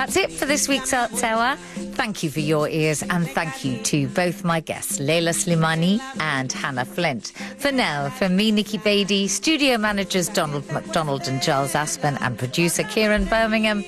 That's it for this week's Arts Hour. Thank you for your ears, and thank you to both my guests, Leila Slimani and Hannah Flint. For now, from me, Nikki Beattie, studio managers Donald McDonald and Charles Aspen, and producer Kieran Birmingham,